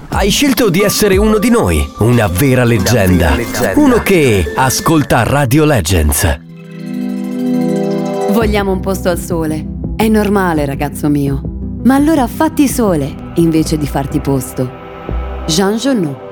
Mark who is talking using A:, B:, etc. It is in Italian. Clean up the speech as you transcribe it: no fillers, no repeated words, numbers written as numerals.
A: Hai scelto di essere uno di noi, una vera leggenda. Uno che ascolta Radio Legends.
B: Vogliamo un posto al sole. È normale, ragazzo mio. Ma allora fatti sole, invece di farti posto. Jean Genou.